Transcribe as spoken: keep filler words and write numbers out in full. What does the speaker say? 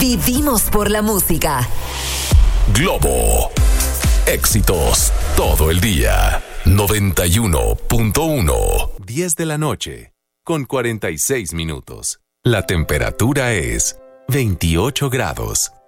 Vivimos por la música. Globo. Éxitos todo el día. noventa y uno punto uno. diez de la noche, con cuarenta y seis minutos. La temperatura es veintiocho grados.